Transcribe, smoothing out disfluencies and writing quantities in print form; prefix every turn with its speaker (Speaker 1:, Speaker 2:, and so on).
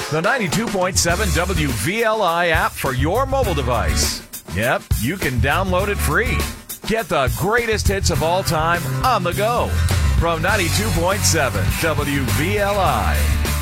Speaker 1: The 92.7 WVLI app for your mobile device. Yep, you can download it free. Get the greatest hits of all time on the go. From 92.7 WVLI.